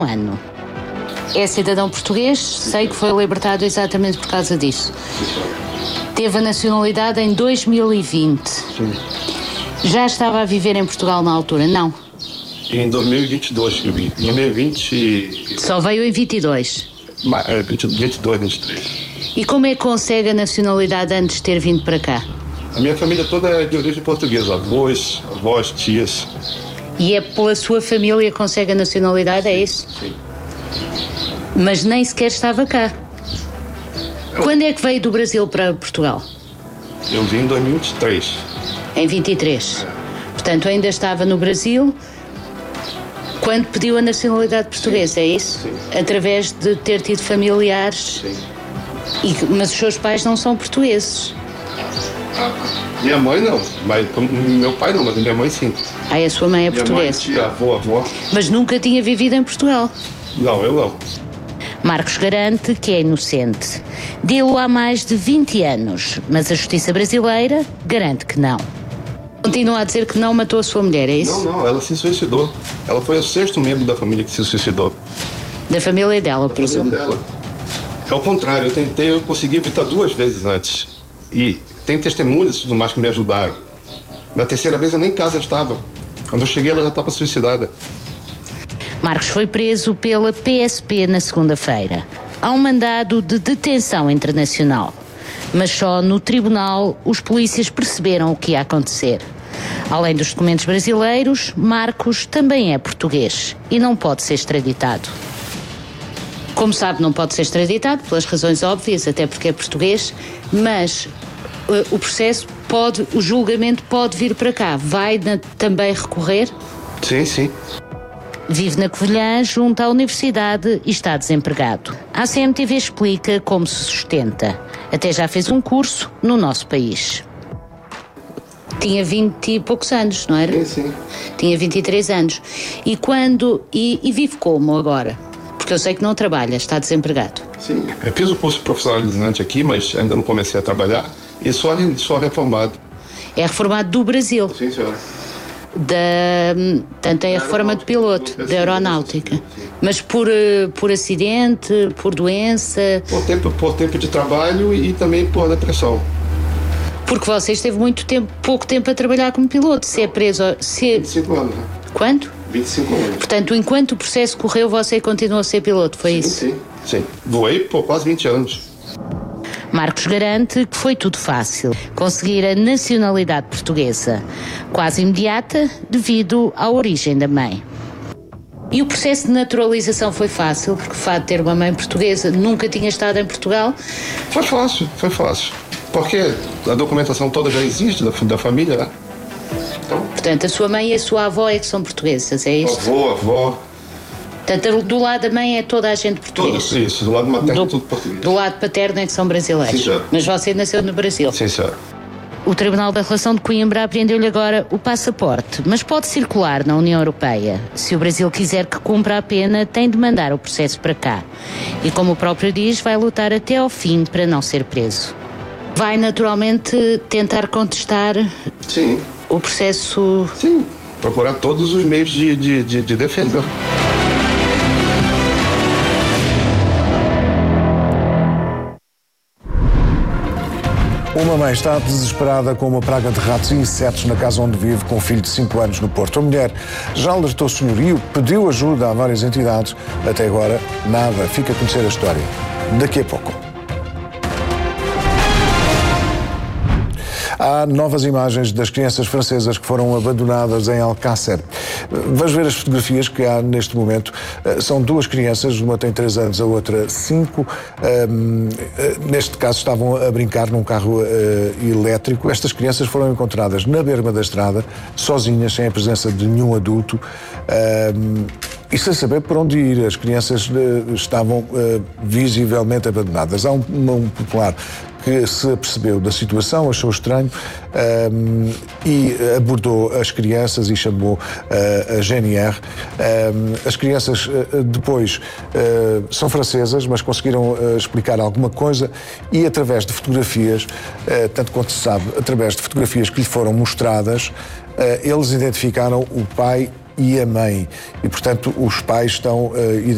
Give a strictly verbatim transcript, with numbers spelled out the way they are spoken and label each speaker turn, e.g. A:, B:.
A: ano. É cidadão português, sei que foi libertado exatamente por causa disso. Teve a nacionalidade em dois mil e vinte.
B: Sim.
A: Já estava a viver em Portugal na altura, não?
B: Em dois mil e vinte e dois que eu vim. Em dois mil e vinte...
A: Só veio em vinte e dois?
B: vinte e dois, vinte e três.
A: E como é que consegue a nacionalidade antes de ter vindo para cá?
B: A minha família toda é de origem portuguesa. Avós, avós, tias.
A: E é pela sua família que consegue a nacionalidade, é isso?
B: Sim.
A: Mas nem sequer estava cá. Eu... Quando é que veio do Brasil para Portugal?
B: Eu vim em dois mil e vinte e três.
A: Em vinte e três. Portanto, ainda estava no Brasil quando pediu a nacionalidade portuguesa,
B: sim,
A: é isso?
B: Sim.
A: Através de ter tido familiares.
B: Sim.
A: E, mas os seus pais não são portugueses?
B: Ah, minha mãe não, mas meu pai não, mas minha mãe sim.
A: Ah, a sua mãe é
B: minha
A: portuguesa?
B: Mãe, tia, avó, avó.
A: Mas nunca tinha vivido em Portugal?
B: Não, eu não.
A: Marcos garante que é inocente. Deu-o há mais de vinte anos, mas a justiça brasileira garante que não. Continua a dizer que não matou a sua mulher, é isso?
B: Não, não, ela se suicidou. Ela foi o sexto membro da família que se suicidou.
A: Da família dela,
B: da
A: por exemplo?
B: Dela. É o contrário, eu tentei, eu consegui evitar duas vezes antes. E tem testemunhas e tudo mais que me ajudaram. Na terceira vez eu nem em casa estava. Quando eu cheguei ela já estava suicidada.
A: Marcos foi preso pela P S P na segunda-feira. Há um mandado de detenção internacional. Mas só no tribunal os polícias perceberam o que ia acontecer. Além dos documentos brasileiros, Marcos também é português e não pode ser extraditado. Como sabe, não pode ser extraditado, pelas razões óbvias, até porque é português, mas uh, o processo pode, o julgamento pode vir para cá. Vai na, também recorrer?
B: Sim, sim.
A: Vive na Covilhã, junto à universidade e está desempregado. A C M T V explica como se sustenta. Até já fez um curso no nosso país. Tinha vinte e poucos anos, não era?
B: Sim, sim.
A: Tinha vinte e três anos. E quando... E, e vive como agora? Porque eu sei que não trabalha, está desempregado.
B: Sim, eu fiz o curso profissionalizante aqui, mas ainda não comecei a trabalhar. E sou, sou reformado.
A: É reformado do Brasil?
B: Sim, senhora.
A: Da, tanto é a reforma de piloto, da aeronáutica.
B: Sim, sim.
A: Mas por, por acidente, por doença?
B: Por tempo, por tempo de trabalho e também por depressão.
A: Porque você esteve muito tempo, pouco tempo a trabalhar como piloto. Se é preso... Se...
B: vinte e cinco anos, né?
A: Quanto?
B: vinte e cinco anos.
A: Portanto, enquanto o processo correu, você continuou a ser piloto, foi
B: sim,
A: isso?
B: Sim, sim. Voei por quase vinte anos.
A: Marcos garante que foi tudo fácil. Conseguir a nacionalidade portuguesa, quase imediata, devido à origem da mãe. E o processo de naturalização foi fácil, porque o fato de ter uma mãe portuguesa, nunca tinha estado em Portugal?
B: Foi fácil, foi fácil. Porque a documentação toda já existe da, da família, né? Então,
A: portanto, a sua mãe e a sua avó é que são portuguesas, é isto?
B: Avô, avó.
A: Portanto, do lado da mãe é toda a gente portuguesa?
B: Tudo, isso, do lado materno
A: do,
B: é tudo português.
A: Do lado paterno é que são brasileiros?
B: Sim, senhora.
A: Mas você nasceu no Brasil?
B: Sim, senhora.
A: O Tribunal da Relação de Coimbra apreendeu-lhe agora o passaporte, mas pode circular na União Europeia. Se o Brasil quiser que cumpra a pena, tem de mandar o processo para cá. E como o próprio diz, vai lutar até ao fim para não ser preso. Vai naturalmente tentar contestar
B: Sim.
A: o processo...
B: Sim, procurar todos os meios de, de, de, de defesa.
C: Uma mãe está desesperada com uma praga de ratos e insetos na casa onde vive com um filho de cinco anos no Porto. A mulher já alertou o senhorio, pediu ajuda a várias entidades. Até agora, nada. Fica a conhecer a história daqui a pouco. Há novas imagens das crianças francesas que foram abandonadas em Alcácer. Vamos ver as fotografias que há neste momento. São duas crianças, uma tem três anos, a outra cinco. Um, neste caso estavam a brincar num carro uh, elétrico. Estas crianças foram encontradas na berma da estrada, sozinhas, sem a presença de nenhum adulto. Um, E sem saber por onde ir, as crianças uh, estavam uh, visivelmente abandonadas. Há um, um popular que se apercebeu da situação, achou estranho um, e abordou as crianças e chamou uh, a G N R. Um, as crianças uh, depois uh, são francesas, mas conseguiram uh, explicar alguma coisa e através de fotografias, uh, tanto quanto se sabe, através de fotografias que lhe foram mostradas, uh, eles identificaram o pai e a mãe. E, portanto, os pais estão uh,